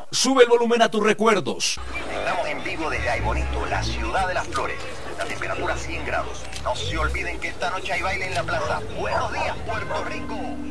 Sube el volumen a tus recuerdos. Estamos en vivo desde Aybonito, la ciudad de las flores. La temperatura 100 grados. No se olviden que esta noche hay baile en la plaza. Buenos días, Puerto Rico.